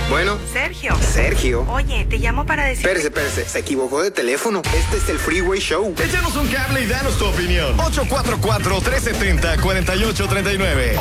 Bueno. Sergio. Sergio. Oye, te llamo para decir... Espérese. Se equivocó de teléfono. Este es el Freeway Show. Échanos un cable y danos tu opinión. 844-370-4839.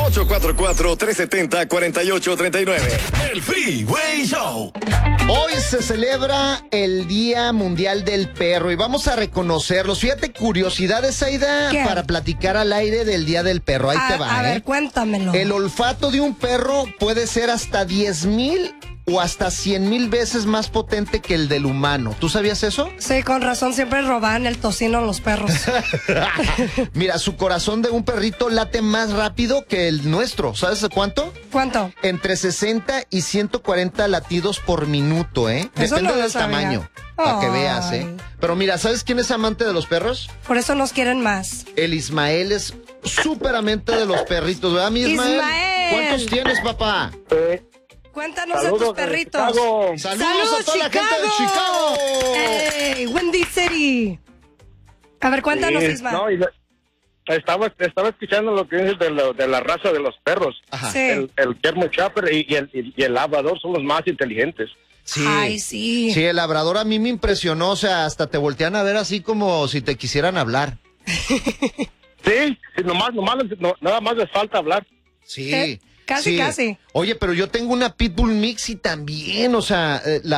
844-370-4839. El Freeway Show. Hoy se celebra el Día Mundial del Perro y vamos a reconocerlos. Fíjate, curiosidades, Aida, ¿Qué? para platicar al aire del Día del Perro. Ahí te va, A ver, cuéntamelo. El olfato de un perro puede ser hasta 10,000 o hasta 100,000 veces más potente que el del humano. ¿Tú sabías eso? Sí, con razón, siempre roban el tocino a los perros. Mira, su corazón de un perrito late más rápido que el nuestro. ¿Sabes cuánto? ¿Cuánto? Entre 60 y 140 latidos por minuto, ¿eh? Eso Depende no lo del sabía. tamaño, para que Ay. veas, ¿eh? Pero mira, ¿sabes quién es amante de los perros? Por eso nos quieren más. El Ismael es súper amante de los perritos, ¿verdad, mi Ismael? Ismael. ¿Cuántos tienes, papá? Cuéntanos de tus perritos. ¡Saludos a toda la gente de Chicago! ¡Ey, Windy City! A ver, cuéntanos, Sí, Isma. no, estaba escuchando lo que dices de la raza de los perros. Ajá. Sí. El German Shepherd y el Labrador son los más inteligentes. Sí. Ay, sí. Sí, el labrador a mí me impresionó, o sea, hasta te voltean a ver así como si te quisieran hablar. Sí, nada más les falta hablar. Sí. Casi, sí. casi. Oye, pero yo tengo una Pitbull Mix y también, o sea,